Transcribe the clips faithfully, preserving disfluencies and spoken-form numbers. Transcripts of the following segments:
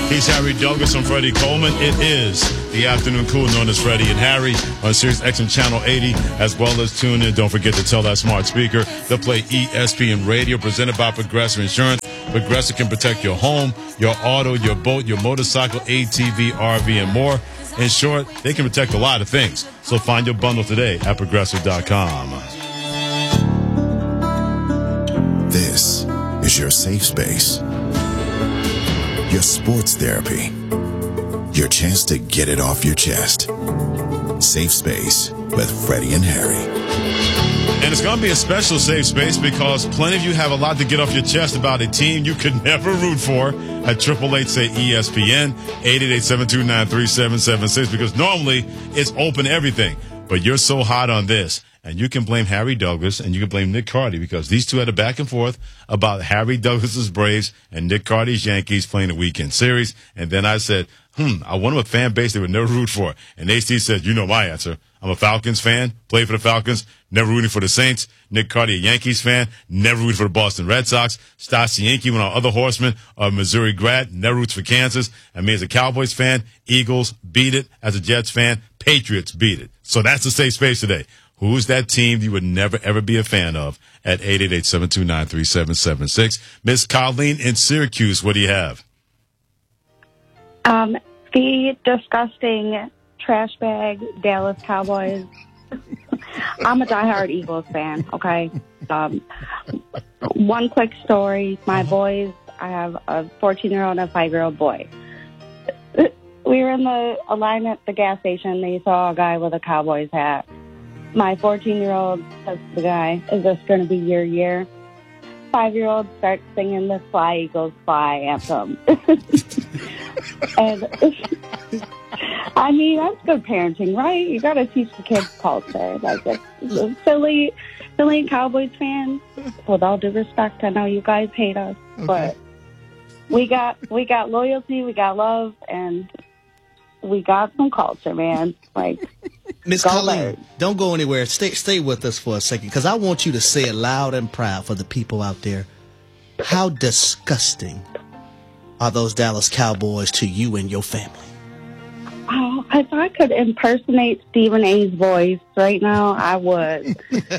He's Harry Douglas and Freddie Coleman. It is the afternoon cool known as Freddie and Harry on Sirius X M Channel eighty, as well as tune in. Don't forget to tell that smart speaker to play E S P N Radio, presented by Progressive Insurance. Progressive can protect your home, your auto, your boat, your motorcycle, A T V, R V, and more. In short, they can protect a lot of things. So find your bundle today at Progressive dot com. This is your safe space. Your sports therapy. Your chance to get it off your chest. Safe Space with Freddie and Harry. And it's going to be a special safe space because plenty of you have a lot to get off your chest about a team you could never root for at triple eight say E S P N, eight eight eight, seven two nine, three seven seven six, because normally it's open everything. But you're so hot on this. And you can blame Harry Douglas and you can blame Nick Cardy because these two had a back and forth about Harry Douglas's Braves and Nick Cardy's Yankees playing the weekend series. And then I said, hmm, I wonder what fan base they would never root for. And A C said, you know my answer. I'm a Falcons fan, played for the Falcons, never rooting for the Saints. Nick Cardy, a Yankees fan, never rooted for the Boston Red Sox. Stasi Yankee, one of our other horsemen, a Missouri grad, never roots for Kansas. And me as a Cowboys fan, Eagles beat it. As a Jets fan, Patriots beat it. So that's the safe space today. Who's that team you would never, ever be a fan of at eight eight eight, seven two nine, three seven seven six? Miss Colleen in Syracuse, what do you have? Um, the disgusting trash bag Dallas Cowboys. I'm a diehard Eagles fan, okay? Um, one quick story. My boys, I have a fourteen-year-old and a five-year-old boy. We were in the a line at the gas station. They saw a guy with a Cowboys hat. My fourteen-year-old says to the guy, is this going to be your year? Five-year-old starts singing the Fly Eagles Fly anthem. And I mean, that's good parenting, right? You got to teach the kids culture. Like, it's, it's Philly, Philly and Cowboys fans, with all due respect, I know you guys hate us, okay, but we got, we got loyalty, we got love, and we got some culture, man. Like, Miss Colleen, don't go anywhere. Stay stay with us for a second, because I want you to say it loud and proud for the people out there. How disgusting are those Dallas Cowboys to you and your family? Oh, if I could impersonate Stephen A's voice right now, I would.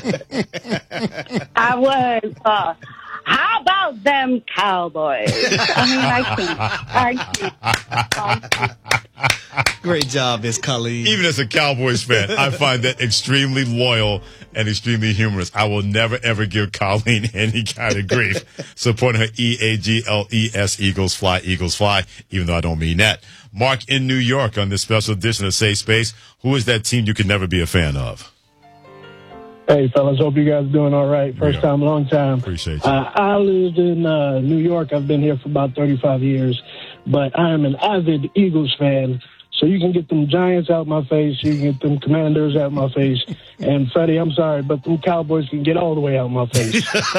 I would. Uh, how about them Cowboys? I mean, I can't. I can't. Great job, Miss Colleen. Even as a Cowboys fan, I find that extremely loyal and extremely humorous. I will never, ever give Colleen any kind of grief supporting her E A G L E S Eagles Fly, Eagles Fly, even though I don't mean that. Mark in New York on this special edition of Safe Space. Who is that team you could never be a fan of? Hey, fellas, hope you guys are doing all right. First time, long time. Appreciate you. Uh, I lived in uh, New York. I've been here for about thirty-five years, but I am an avid Eagles fan. So you can get them Giants out my face, you can get them Commanders out my face, and Freddie, I'm sorry, but them Cowboys can get all the way out my face.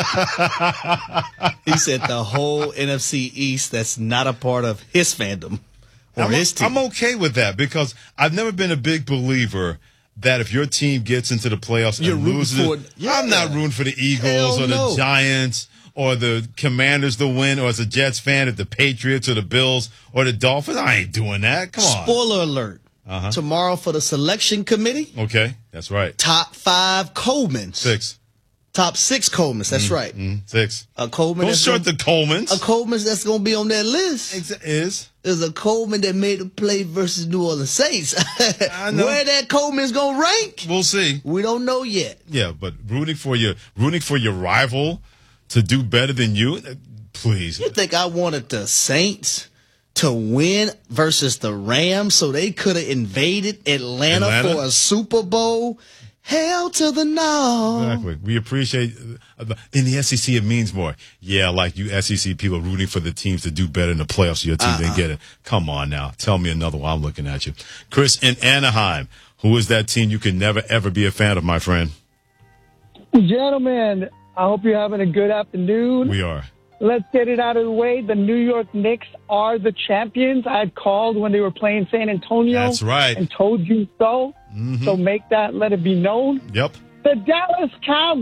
He said the whole N F C East that's not a part of his fandom or I'm, his team. I'm okay with that because I've never been a big believer that if your team gets into the playoffs You're and rooting loses, for it. Yeah. I'm not rooting for the Eagles Hell or the no. Giants or the Commanders to win, or as a Jets fan, if the Patriots or the Bills or the Dolphins. I ain't doing that. Come on. Spoiler alert. Uh-huh. Tomorrow for the selection committee. Okay, that's right. Top five Colemans. Six. Top six Colemans. That's mm, right. Mm, six. A Coleman. Don't short the Colemans. A Coleman that's going to be on that list. Exa- is. Is a Coleman that made a play versus New Orleans Saints. I know. Where that Coleman's going to rank? We'll see. We don't know yet. Yeah, but rooting for your rooting for your rival to do better than you, please. You think I wanted the Saints to win versus the Rams so they could have invaded Atlanta, Atlanta for a Super Bowl? Hell to the no. Exactly. We appreciate, in the S E C, it means more. Yeah, like you S E C people rooting for the teams to do better in the playoffs so your team uh-uh. didn't get it. Come on now. Tell me another one. I'm looking at you. Chris in Anaheim. Who is that team you can never, ever be a fan of, my friend? Gentlemen, I hope you're having a good afternoon. We are. Let's get it out of the way. The New York Knicks are the champions. I had called when they were playing San Antonio. That's right. And told you so. Mm-hmm. So make that, let it be known. Yep. The Dallas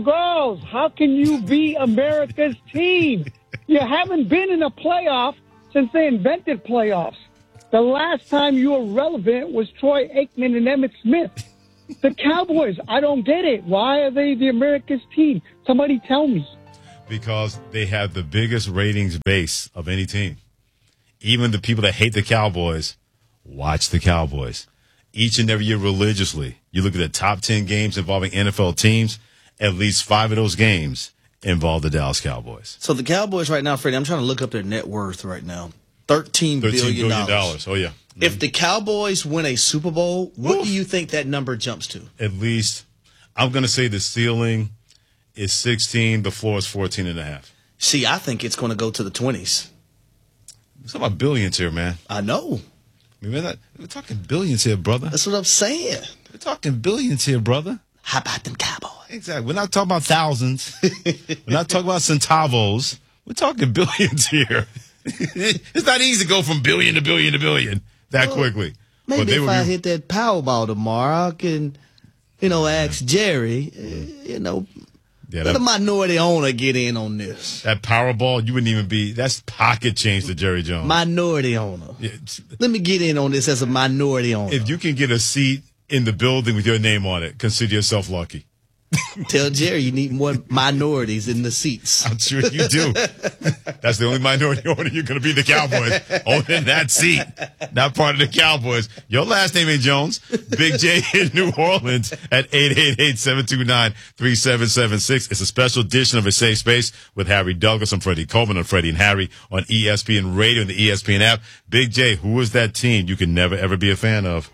Cowgirls. How can you be America's team? You haven't been in a playoff since they invented playoffs. The last time you were relevant was Troy Aikman and Emmitt Smith. The Cowboys, I don't get it. Why are they the America's team? Somebody tell me. Because they have the biggest ratings base of any team. Even the people that hate the Cowboys watch the Cowboys. Each and every year religiously. You look at the top ten games involving N F L teams, at least five of those games involve the Dallas Cowboys. So the Cowboys right now, Freddie, I'm trying to look up their net worth right now. thirteen billion dollars. Oh, yeah. Mm-hmm. If the Cowboys win a Super Bowl, what Oof. do you think that number jumps to? At least, I'm going to say the ceiling is sixteen, the floor is fourteen and a half. See, I think it's going to go to the twenties. It's about billions here, man. I know. I mean, we're, not, we're talking billions here, brother. That's what I'm saying. We're talking billions here, brother. How about them Cowboys? Exactly. We're not talking about thousands. We're not talking about centavos. We're talking billions here. It's not easy to go from billion to billion to billion that well, quickly. Maybe if I be... hit that Powerball tomorrow, I can, you know, ask Jerry, uh, you know, yeah, let that, a minority owner get in on this. That Powerball, you wouldn't even be, that's pocket change to Jerry Jones. Minority owner. Yeah. Let me get in on this as a minority owner. If you can get a seat in the building with your name on it, consider yourself lucky. Tell Jerry you need more minorities in the seats. I'm sure you do. That's the only minority owner you're going to be, the Cowboys. Owning that seat. Not part of the Cowboys. Your last name ain't Jones. Big J in New Orleans at eight eight eight, seven two nine, three seven seven six. It's a special edition of A Safe Space with Harry Douglas. I'm Freddie Coleman on Freddie and Harry on E S P N Radio and the E S P N app. Big J, who is that team you can never, ever be a fan of?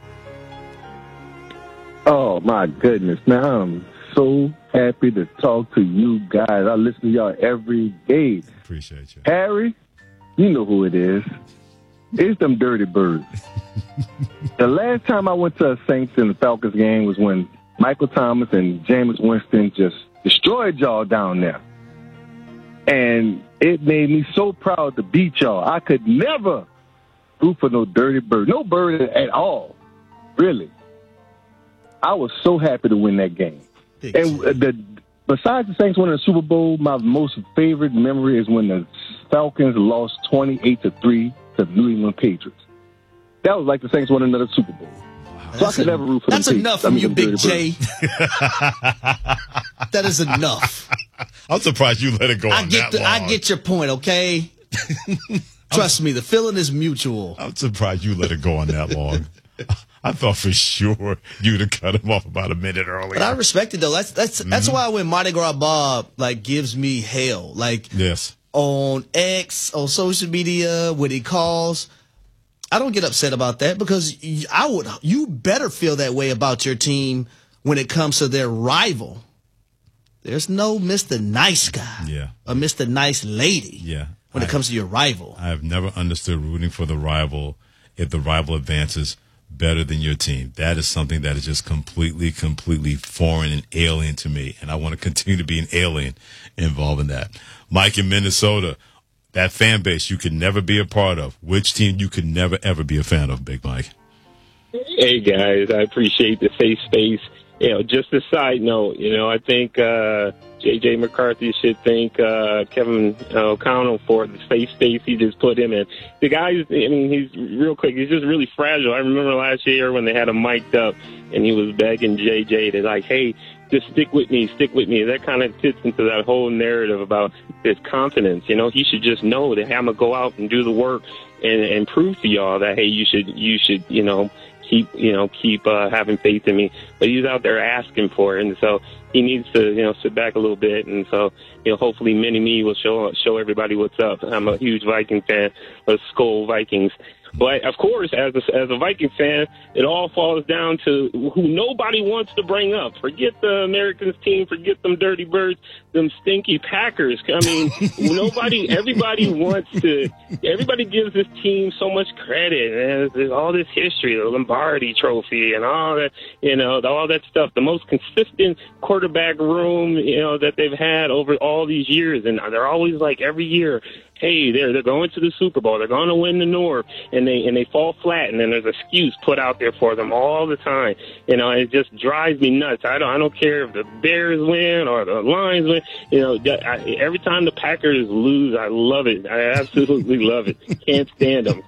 Oh, my goodness. Now I'm so happy to talk to you guys. I listen to y'all every day. Appreciate you. Harry, you know who it is. It's them Dirty Birds. The last time I went to a Saints and Falcons game was when Michael Thomas and Jameis Winston just destroyed y'all down there. And it made me so proud to beat y'all. I could never root for no Dirty Bird. No bird at all. Really. I was so happy to win that game. Big and the, besides the Saints winning the Super Bowl, my most favorite memory is when the Falcons lost twenty-eight to three to the New England Patriots. That was like the Saints winning another Super Bowl. Wow. So that's I could a, never root for That's them enough from you, Big J. That is enough. I'm surprised you let it go I on get that the, long. I get your point, okay? Trust me, the feeling is mutual. I'm surprised you let it go on that long. I thought for sure you'd have cut him off about a minute earlier. But I respect it though. That's that's mm-hmm. that's why when Mardi Gras Bob like gives me hell, like yes. on X, on social media, when he calls, I don't get upset about that because I would. You better feel that way about your team when it comes to their rival. There's no Mister Nice Guy, yeah, or Mister Nice Lady, yeah. When I, it comes to your rival, I have never understood rooting for the rival if the rival advances better than your team. That is something that is just completely, completely foreign and alien to me. And I want to continue to be an alien involved in that. Mike in Minnesota, that fan base you could never be a part of. Which team you could never, ever be a fan of, Big Mike? Hey, guys, I appreciate the safe space. You know, just a side note, you know, I think uh, J J McCarthy should thank uh, Kevin O'Connell for the safe space he just put him in. The guy, I mean, he's real quick. He's just really fragile. I remember last year when they had him mic'd up and he was begging J J to like, hey, just stick with me, stick with me. That kind of fits into that whole narrative about his confidence. You know, he should just know that I'm going to go out and do the work and, and prove to y'all that, hey, you should, you should, you know, keep, you know, keep uh, having faith in me. But he's out there asking for it, and so he needs to, you know, sit back a little bit. And so, you know, hopefully Mini-Me will show show everybody what's up. I'm a huge Viking fan of Skol Vikings. But, of course, as a, as a Viking fan, it all falls down to who nobody wants to bring up. Forget the Americans team. Forget them Dirty Birds, them stinky Packers. I mean, nobody, everybody wants to, everybody gives this team so much credit. And there's all this history, the Lombardi trophy and all that, you know, all that stuff. The most consistent quarterback room, you know, that they've had over all these years. And they're always like every year hey, they're they're going to the Super Bowl, they're going to win the North, and they and they fall flat, and then there's an excuse put out there for them all the time. You know, it just drives me nuts. I don't I don't care if the Bears win or the Lions win. You know, I, every time the Packers lose, I love it. I absolutely love it. Can't stand them.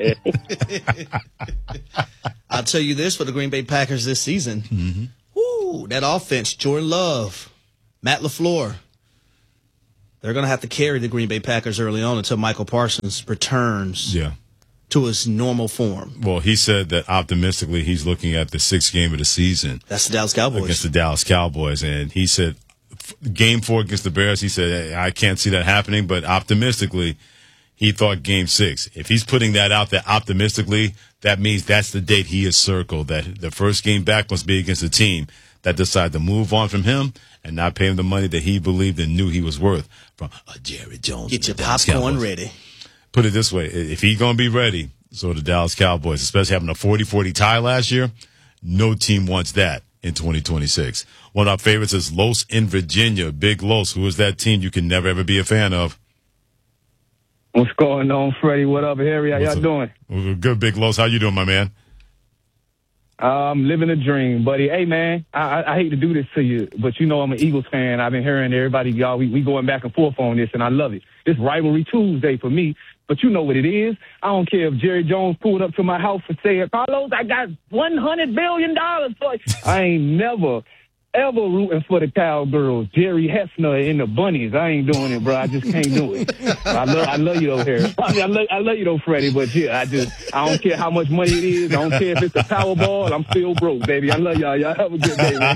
I'll tell you this for the Green Bay Packers this season. Mm-hmm. Woo, that offense, Jordan Love, Matt LaFleur. They're going to have to carry the Green Bay Packers early on until Michael Parsons returns yeah. to his normal form. Well, he said that optimistically he's looking at the sixth game of the season. That's the Dallas Cowboys. Against the Dallas Cowboys. And he said game four against the Bears, he said, hey, I can't see that happening, but optimistically he thought game six. If he's putting that out there optimistically, that means that's the date he has circled, that the first game back must be against a team that decided to move on from him and not pay him the money that he believed and knew he was worth from uh, Jerry Jones. Get your popcorn ready. Put it this way, if he's going to be ready, so the Dallas Cowboys, especially having a forty forty tie last year, no team wants that in twenty twenty-six. One of our favorites is Los in Virginia. Big Los, who is that team you can never, ever be a fan of? What's going on, Freddie? What up, Harry? How What's y'all up? doing? Good, Big Los. How you doing, my man? I'm living a dream, buddy. Hey, man, I, I, I hate to do this to you, but you know I'm an Eagles fan. I've been hearing everybody, y'all, we, we going back and forth on this, and I love it. It's Rivalry Tuesday for me, but you know what it is. I don't care if Jerry Jones pulled up to my house and said, Carlos, I got one hundred billion dollars for you. I ain't never, ever rooting for the Cowgirls. Jerry Hessner and the Bunnies. I ain't doing it, bro. I just can't do it. I love, I love you though, Harry. I mean, I love, I love you though, Freddie. But yeah, I just, I don't care how much money it is. I don't care if it's a Powerball. I'm still broke, baby. I love y'all. Y'all have a good day, man.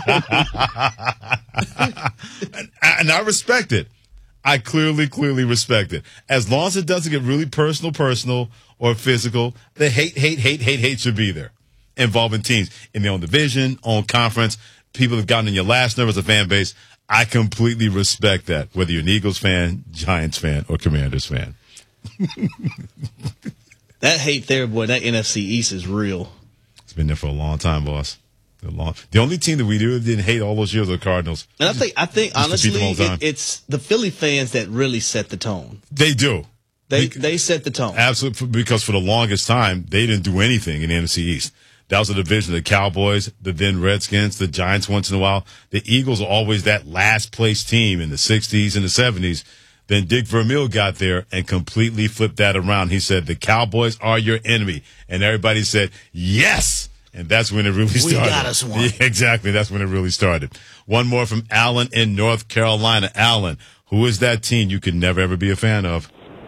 and, and I respect it. I clearly, clearly respect it. As long as it doesn't get really personal, personal or physical, the hate, hate, hate, hate, hate should be there. Involving teams in their own division, own conference. People have gotten in your last nerve as a fan base. I completely respect that, whether you're an Eagles fan, Giants fan, or Commanders fan. That hate there, boy, that N F C East is real. It's been there for a long time, boss. A long, the only team that we really didn't hate all those years were the Cardinals. And I think, I think honestly, the it, it's the Philly fans that really set the tone. They do. They Be- they set the tone. Absolutely, because for the longest time, they didn't do anything in the N F C East. That was a division of the Cowboys, the then Redskins, the Giants once in a while. The Eagles are always that last place team in the sixties and the seventies. Then Dick Vermeil got there and completely flipped that around. He said, the Cowboys are your enemy. And everybody said, yes. And that's when it really started. We got us one. Yeah, exactly. That's when it really started. One more from Allen in North Carolina. Allen, who is that team you could never, ever be a fan of?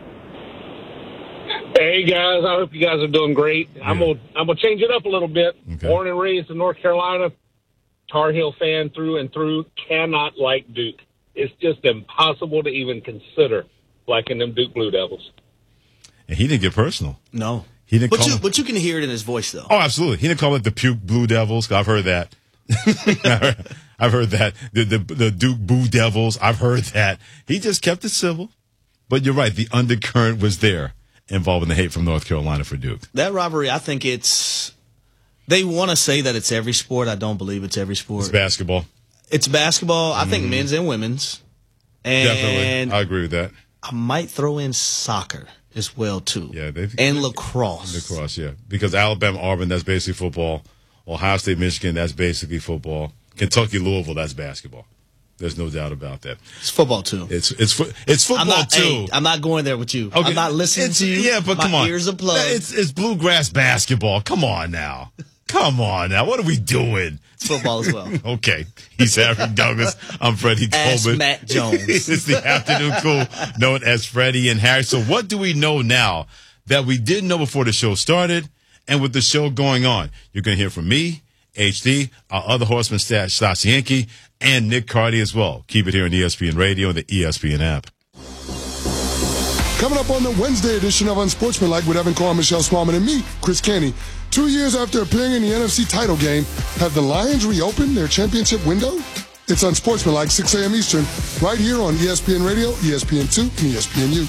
Hey guys, I hope you guys are doing great. Yeah. I'm gonna I'm gonna change it up a little bit. Okay. Born and raised in North Carolina, Tar Heel fan through and through. Cannot like Duke. It's just impossible to even consider liking them Duke Blue Devils. And he didn't get personal. No, he didn't. But call you them, but you can hear it in his voice though. Oh, absolutely. He didn't call it the Puke Blue Devils. I've heard that. I've heard that the, the the Duke Blue Devils. I've heard that. He just kept it civil. But you're right. The undercurrent was there, involving the hate from North Carolina for Duke. That rivalry, I think it's, they want to say that it's every sport. I don't believe it's every sport. It's basketball. It's basketball, I think mm. men's and women's. And definitely. I agree with that. I might throw in soccer as well, too. Yeah, they've, and lacrosse. Lacrosse, yeah. Because Alabama, Auburn, that's basically football. Ohio State, Michigan, that's basically football. Kentucky, Louisville, that's basketball. There's no doubt about that. It's football too. It's it's it's football I'm not, too. Hey, I'm not going there with you. Okay. I'm not listening it's, to you. Yeah, but My come on. Ears are plugged. It's it's bluegrass basketball. Come on now. Come on now. What are we doing? It's football as well. Okay. He's Harry Douglas. I'm Freddie Ask Coleman. Matt Jones. It's the afternoon cool known as Freddie and Harry. So what do we know now that we didn't know before the show started and with the show going on? You're going to hear from me, H D, our other horseman, Stassi Yankee, and Nick Cardi as well. Keep it here on E S P N Radio and the E S P N app. Coming up on the Wednesday edition of Unsportsmanlike with Evan Carr, Michelle Smallman, and me, Chris Canty. Two years after appearing in the N F C title game, have the Lions reopened their championship window? It's Unsportsmanlike, six a.m. Eastern, right here on E S P N Radio, E S P N two, and E S P N U.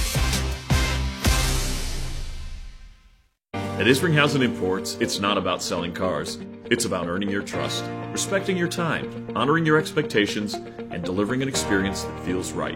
At Isringhausen Imports, it's not about selling cars. It's about earning your trust, respecting your time, honoring your expectations, and delivering an experience that feels right.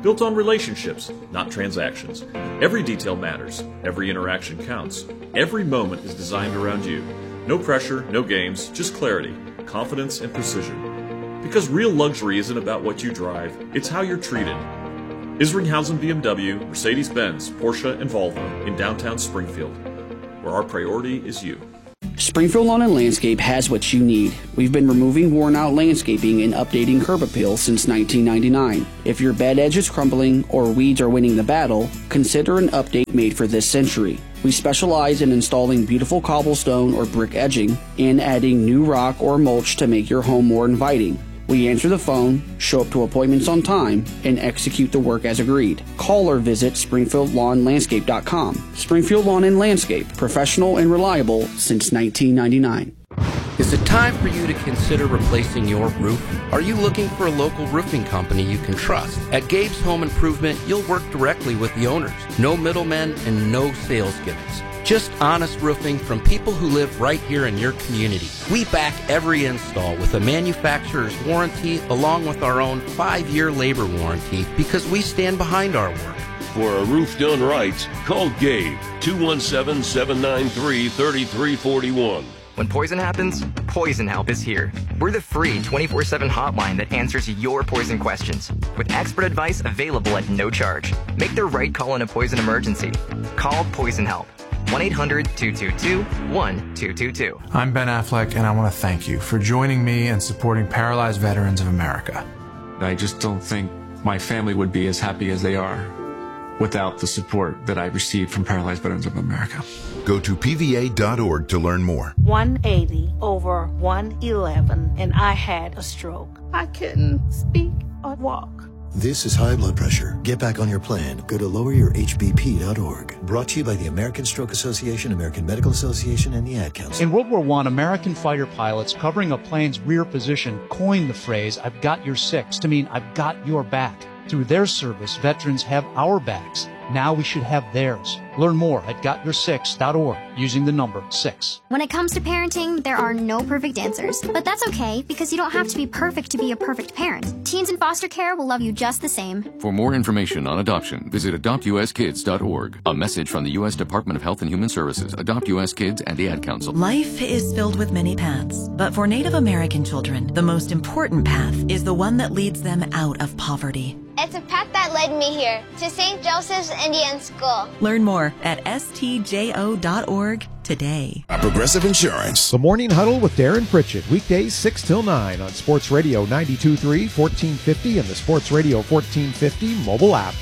built on relationships, not transactions. Every detail matters. Every interaction counts. Every moment is designed around you. No pressure, no games, just clarity, confidence, and precision. Because real luxury isn't about what you drive, it's how you're treated. Isringhausen B M W, Mercedes-Benz, Porsche, and Volvo in downtown Springfield, where our priority is you. Springfield Lawn and Landscape has what you need. We've been removing worn-out landscaping and updating curb appeal since nineteen ninety-nine. If your bed edge is crumbling or weeds are winning the battle, consider an update made for this century. We specialize in installing beautiful cobblestone or brick edging and adding new rock or mulch to make your home more inviting. We answer the phone, show up to appointments on time, and execute the work as agreed. Call or visit springfield lawn landscape dot com. Springfield Lawn and Landscape, professional and reliable since nineteen ninety-nine. Is it time for you to consider replacing your roof? Are you looking for a local roofing company you can trust? At Gabe's Home Improvement, you'll work directly with the owners. No middlemen and no sales gimmicks. Just honest roofing from people who live right here in your community. We back every install with a manufacturer's warranty along with our own five-year labor warranty because we stand behind our work. For a roof done right, call Gabe, two one seven, seven nine three, three three four one. When poison happens, Poison Help is here. We're the free twenty-four seven hotline that answers your poison questions, with expert advice available at no charge. Make the right call in a poison emergency. Call Poison Help. one eight hundred, two two two, one two two two. I'm Ben Affleck, and I want to thank you for joining me and supporting Paralyzed Veterans of America. I just don't think my family would be as happy as they are without the support that I received from Paralyzed Veterans of America. Go to P V A dot org to learn more. one eighty over one eleven, and I had a stroke. I couldn't speak or walk. This is high blood pressure. Get back on your plan. Go to lower your H B P dot org. Brought to you by the American Stroke Association, American Medical Association, and the Ad Council. In World War One, American fighter pilots covering a plane's rear position coined the phrase, "I've got your six," to mean I've got your back. Through their service, veterans have our backs. Now we should have theirs. Learn more at got your six dot org using the number six. When it comes to parenting, there are no perfect answers. But that's okay, because you don't have to be perfect to be a perfect parent. Teens in foster care will love you just the same. For more information on adoption, visit adopt u s kids dot org. A message from the U S Department of Health and Human Services, Adopt U S Kids, and the Ad Council. Life is filled with many paths, but for Native American children, the most important path is the one that leads them out of poverty. It's a path that led me here, to Saint Joseph's Indian School. Learn more at S T J O dot org today. Progressive Insurance. The Morning Huddle with Darren Pritchett, weekdays six till nine on Sports Radio ninety-two point three, fourteen fifty, and the Sports Radio fourteen fifty mobile app.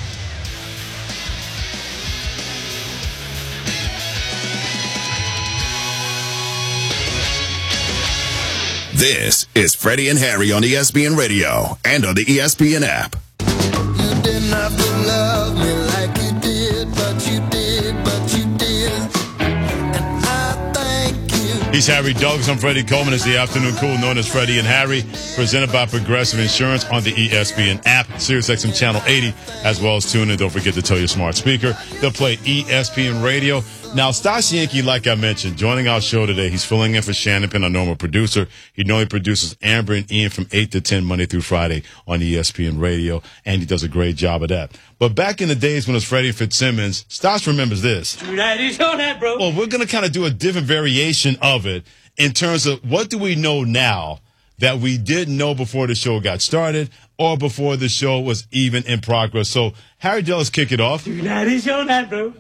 This is Freddie and Harry on E S P N Radio and on the E S P N app. You didn't have to love me like you did, but you did, but you did. And I thank you. He's Harry Douglas. I'm Freddie Coleman. It's the afternoon cool known as Freddie and Harry, presented by Progressive Insurance on the E S P N app, SiriusXM Channel eighty, as well as tune in. Don't forget to tell your smart speaker. They'll play E S P N Radio. Now, Stas Yankee, like I mentioned, joining our show today, he's filling in for Shannon Penn, our normal producer. He normally produces Amber and Ian from eight to ten, Monday through Friday on E S P N Radio, and he does a great job of that. But back in the days when it was Freddie Fitzsimmons, Stas remembers this. That is on that, bro. Well, we're going to kind of do a different variation of it in terms of what do we know now that we didn't know before the show got started or before the show was even in progress. So, Harry Dell, kick it off. That is on that, bro.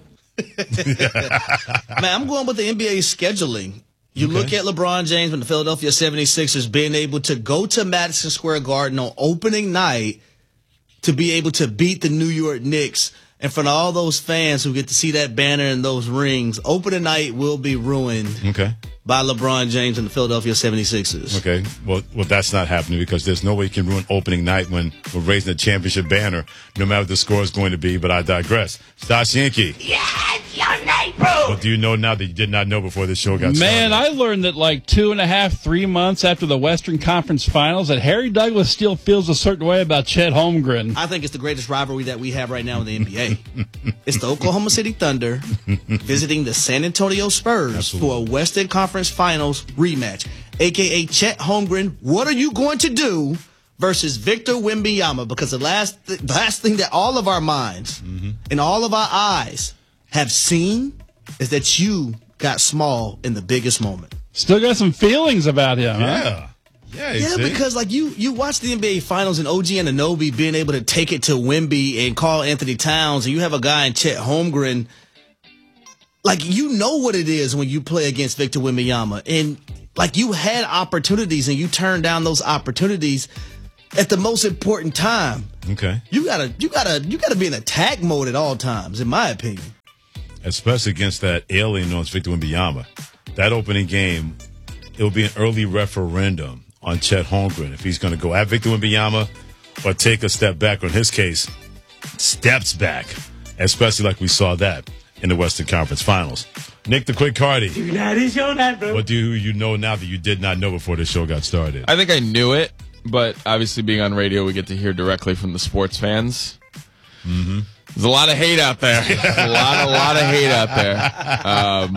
Man, I'm going with the N B A scheduling. You okay. Look at LeBron James and the Philadelphia seventy-sixers being able to go to Madison Square Garden on opening night to be able to beat the New York Knicks. And for all those fans who get to see that banner and those rings, opening night will be ruined okay. by LeBron James and the Philadelphia seventy-sixers. Okay. Well, well, that's not happening because there's no way you can ruin opening night when we're raising the championship banner, no matter what the score is going to be. But I digress. Stas Yankee. Yes, your name, bro. What do you know now that you did not know before the show got Man, started? I learned that like two and a half, three months after the Western Conference Finals that Harry Douglas still feels a certain way about Chet Holmgren. I think it's the greatest rivalry that we have right now in the N B A. It's the Oklahoma City Thunder visiting the San Antonio Spurs Absolutely. For a Western Conference Finals rematch, a k a. Chet Holmgren. What are you going to do versus Victor Wembanyama, because the last th- last thing that all of our minds mm-hmm. and all of our eyes have seen is that you got small in the biggest moment. Still got some feelings about him, yeah. huh? Yeah, yeah, see? because like you, you watch the N B A Finals and O G Anunoby being able to take it to Wemby and Karl Anthony Towns, and you have a guy in Chet Holmgren. Like, you know what it is when you play against Victor Wembanyama, and like you had opportunities and you turned down those opportunities at the most important time. Okay, you gotta, you gotta, you gotta be in attack mode at all times, in my opinion. Especially against that alien known as Victor Wembanyama. That opening game, it will be an early referendum on Chet Holmgren if he's going to go at Victor Wembanyama or take a step back, or in his case, steps back, especially like we saw that in the Western Conference Finals. Nick the Quick Cardi. That is your night, bro. What do you know now that you did not know before the show got started? I think I knew it, but obviously being on radio, we get to hear directly from the sports fans. Mm-hmm. There's a lot of hate out there. a lot, a lot of hate out there. Um,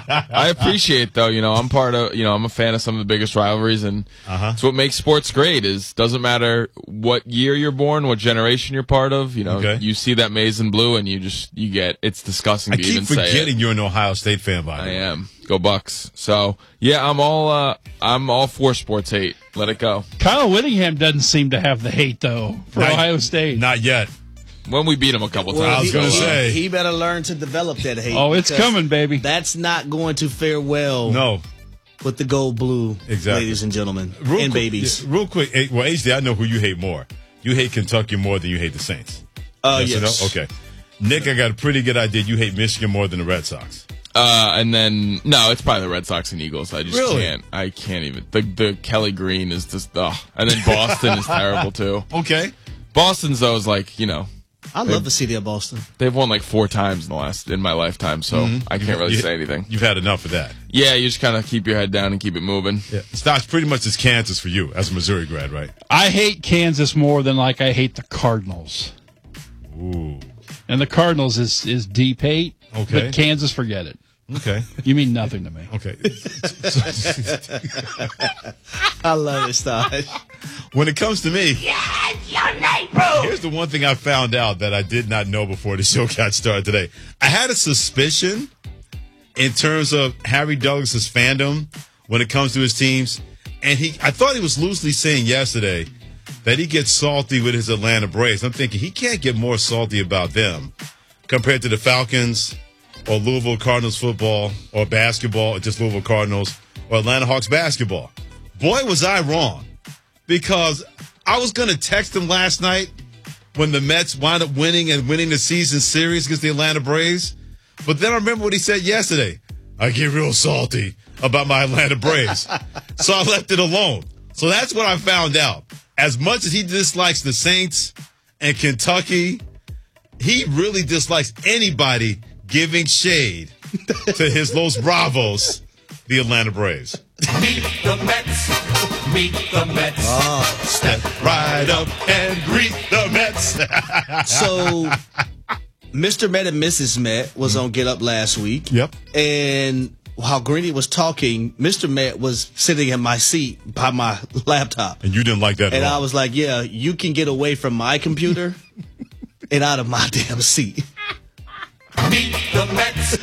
I appreciate, though. You know, I'm part of. You know, I'm a fan of some of the biggest rivalries, and uh-huh. it's what makes sports great. Is doesn't matter what year you're born, what generation you're part of. You know, okay. you see that maize and blue, and you just you get. It's disgusting I to keep even say it. forgetting you're an Ohio State fan, by the I way. am. Go Bucks. So yeah, I'm all. Uh, I'm all for sports hate. Let it go. Kyle Whittingham doesn't seem to have the hate though for not, Ohio State. Not yet. When we beat him a couple well, times. I was going to he, say. He better learn to develop that hate. Oh, it's coming, baby. That's not going to fare well. No. With the gold blue, exactly. ladies and gentlemen, real and quick, babies. Yeah, real quick. Well, H D, I know who you hate more. You hate Kentucky more than you hate the Saints. Uh, yes. yes. Or no? Okay. Nick, I got a pretty good idea. You hate Michigan more than the Red Sox. Uh, and then, no, it's probably the Red Sox and Eagles. I just really? can't. I can't even. The, the Kelly Green is just, ugh. And then Boston is terrible, too. Okay. Boston's, though, is like, you know. I love the city of Boston. They've won like four times in the last in my lifetime, so mm-hmm. I can't really you, say anything. You've had enough of that. Yeah, you just kind of keep your head down and keep it moving. Yeah. Stock's pretty much as Kansas for you as a Missouri grad, right? I hate Kansas more than like I hate the Cardinals. Ooh. And the Cardinals is is deep hate. Okay. But Kansas, forget it. Okay. You mean nothing to me. Okay. I love it, Stosh. When it comes to me, yeah, it's your night, bro. Here's the one thing I found out that I did not know before the show got started today. I had a suspicion in terms of Harry Douglas's fandom when it comes to his teams, and he I thought he was loosely saying yesterday that he gets salty with his Atlanta Braves. I'm thinking he can't get more salty about them compared to the Falcons or Louisville Cardinals football or basketball or just Louisville Cardinals or Atlanta Hawks basketball. Boy, was I wrong, because I was going to text him last night when the Mets wound up winning and winning the season series against the Atlanta Braves. But then I remember what he said yesterday. I get real salty about my Atlanta Braves. So I left it alone. So that's what I found out. As much as he dislikes the Saints and Kentucky, he really dislikes anybody giving shade to his Los Bravos, the Atlanta Braves. Meet the Mets. Meet the Mets. Oh, step right up and greet the Mets. So, Mister Met and Missus Met was on Get Up last week. Yep. And while Greeny was talking, Mister Met was sitting in my seat by my laptop. And you didn't like that at And all. I was like, yeah, you can get away from my computer and out of my damn seat. Meet the Mets.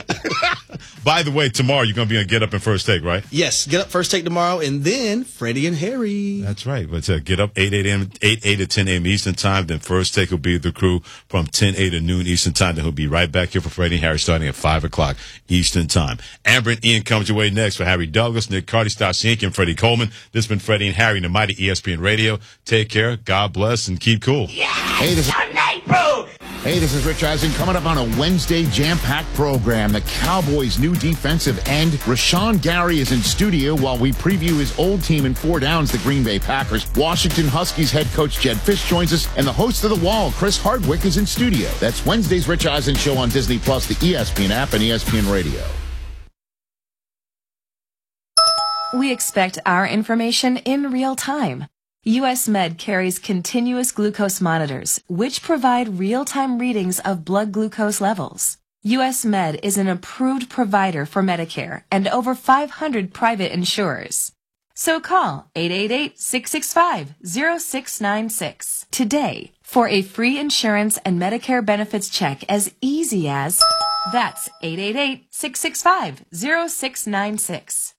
By the way, tomorrow you're going to be on Get Up and First Take, right? Yes, Get Up First Take tomorrow, and then Freddie and Harry. That's right. But uh, Get Up eight a.m. eight to ten a.m. Eastern Time. Then First Take will be the crew from ten a to noon Eastern Time. Then he'll be right back here for Freddie and Harry starting at five o'clock Eastern Time. Amber and Ian comes your way next for Harry Douglas, Nick Cardi, Stosh Inc., and Freddie Coleman. This has been Freddie and Harry, the mighty E S P N Radio. Take care, God bless, and keep cool. Yeah, hey, this is your night, bro. Hey, this is Rich Eisen coming up on a Wednesday jam-packed program. The Cowboys' new defensive end, Rashawn Gary, is in studio while we preview his old team in four downs, the Green Bay Packers. Washington Huskies head coach Jed Fish joins us, and the host of The Wall, Chris Hardwick, is in studio. That's Wednesday's Rich Eisen Show on Disney Plus, the E S P N app, and E S P N Radio. We expect our information in real time. U S Med carries continuous glucose monitors, which provide real-time readings of blood glucose levels. U S Med is an approved provider for Medicare and over five hundred private insurers. So call eight eight eight, six six five, zero six nine six today for a free insurance and Medicare benefits check as easy as that's eight eight eight, six six five, zero six nine six.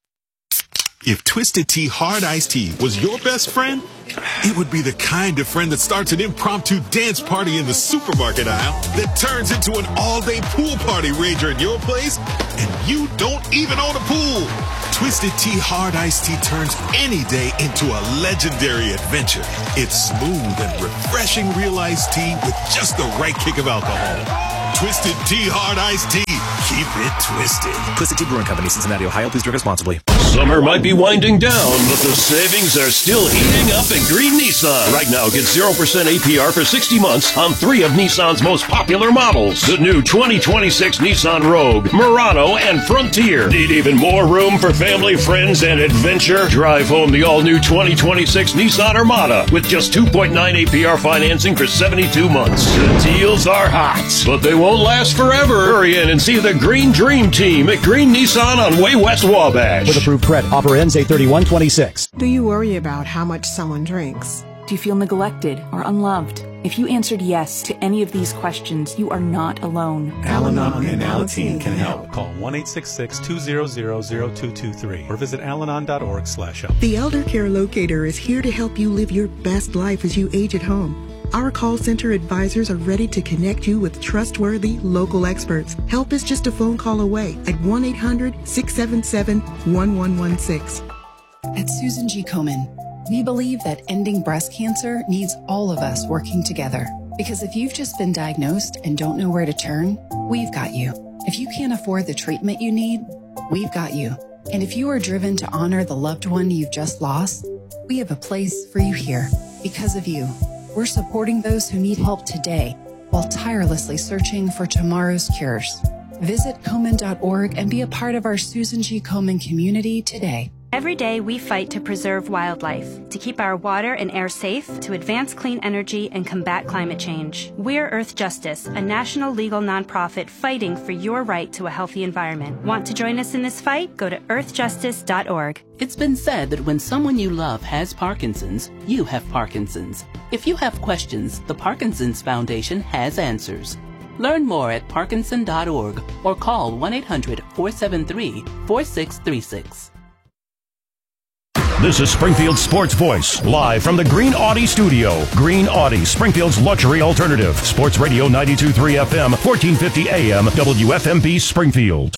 If Twisted Tea Hard Iced Tea was your best friend, it would be the kind of friend that starts an impromptu dance party in the supermarket aisle that turns into an all-day pool party rager at your place, and you don't even own a pool. Twisted Tea Hard Iced Tea turns any day into a legendary adventure. It's smooth and refreshing real iced tea with just the right kick of alcohol. Twisted Tea Hard Iced Tea. Keep it twisted. Twisted Tea Brewing Company, Cincinnati, Ohio. Please drink responsibly. Summer might be winding down, but the savings are still heating up at Green Nissan. Right now, get zero percent A P R for sixty months on three of Nissan's most popular models. The new twenty twenty-six Nissan Rogue, Murano, and Frontier. Need even more room for family, friends, and adventure? Drive home the all-new twenty twenty-six Nissan Armada with just two point nine A P R financing for seventy-two months. The deals are hot, but they won't last forever. Hurry in and see the Green Dream Team at Green Nissan on Way West Wabash. With approved credit. Offer ends eight thirty-one twenty-six. Do you worry about how much someone drinks? Do you feel neglected or unloved? If you answered yes to any of these questions, you are not alone. Al-Anon and Alateen can help. Call one eight six six, two zero zero, zero two two three or visit alanon dot org slash help. The Elder Care Locator is here to help you live your best life as you age at home. Our call center advisors are ready to connect you with trustworthy local experts. Help is just a phone call away at one eight hundred, six seven seven, one one one six. At Susan G. Komen, we believe that ending breast cancer needs all of us working together. Because if you've just been diagnosed and don't know where to turn, we've got you. If you can't afford the treatment you need, we've got you. And if you are driven to honor the loved one you've just lost, we have a place for you here. Because of you, we're supporting those who need help today while tirelessly searching for tomorrow's cures. Visit Komen dot org and be a part of our Susan G. Komen community today. Every day we fight to preserve wildlife, to keep our water and air safe, to advance clean energy and combat climate change. We're Earth Justice, a national legal nonprofit fighting for your right to a healthy environment. Want to join us in this fight? Go to earth justice dot org. It's been said that when someone you love has Parkinson's, you have Parkinson's. If you have questions, the Parkinson's Foundation has answers. Learn more at parkinson dot org or call one eight hundred, four seven three, four six three six. This is Springfield's Sports Voice, live from the Green Audi studio. Green Audi, Springfield's luxury alternative. Sports Radio ninety-two point three F M, fourteen fifty A M, W F M B Springfield.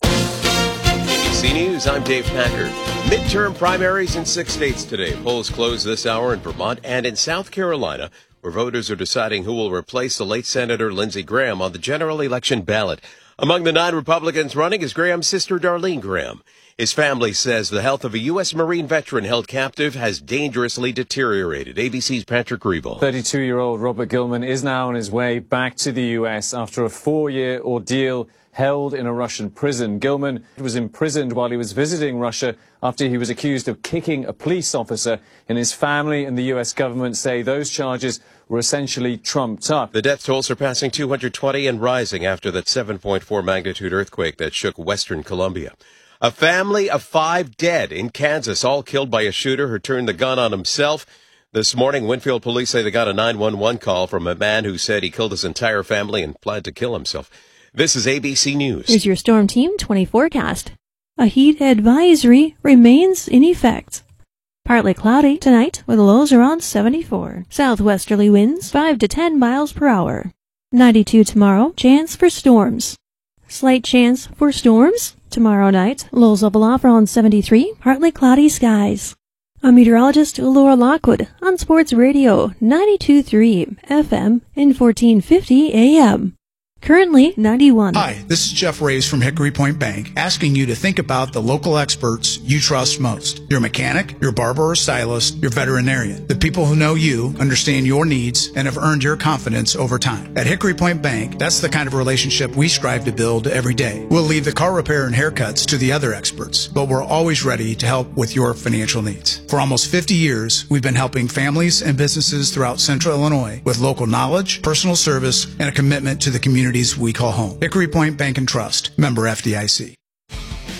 A B C News, I'm Dave Packard. Midterm primaries in six states today. Polls close this hour in Vermont and in South Carolina, where voters are deciding who will replace the late Senator Lindsey Graham on the general election ballot. Among the nine Republicans running is Graham's sister, Darlene Graham. His family says the health of a U S Marine veteran held captive has dangerously deteriorated. A B C's Patrick Reevell. thirty-two-year-old Robert Gilman is now on his way back to the U S after a four-year ordeal held in a Russian prison. Gilman was imprisoned while he was visiting Russia after he was accused of kicking a police officer, and his family and the U S government say those charges were essentially trumped up. The death toll surpassing two hundred twenty and rising after that seven point four magnitude earthquake that shook western Colombia. A family of five dead in Kansas, all killed by a shooter who turned the gun on himself. This morning, Winfield police say they got a nine one one call from a man who said he killed his entire family and planned to kill himself. This is A B C News. Here's your Storm Team twenty forecast. A heat advisory remains in effect. Partly cloudy tonight with lows around seventy-four. Southwesterly winds five to ten miles per hour. ninety-two tomorrow, chance for storms. Slight chance for storms tomorrow night. Lows level off around seventy-three. Partly cloudy skies. I'm meteorologist Laura Lockwood on Sports Radio ninety-two point three F M and fourteen fifty A M. Currently ninety-one. Hi, this is Jeff Rays from Hickory Point Bank, asking you to think about the local experts you trust most. Your mechanic, your barber or stylist, your veterinarian. The people who know you, understand your needs, and have earned your confidence over time. At Hickory Point Bank, that's the kind of relationship we strive to build every day. We'll leave the car repair and haircuts to the other experts, but we're always ready to help with your financial needs. For almost fifty years, we've been helping families and businesses throughout Central Illinois with local knowledge, personal service, and a commitment to the community we call home. Hickory Point Bank and Trust, member F D I C.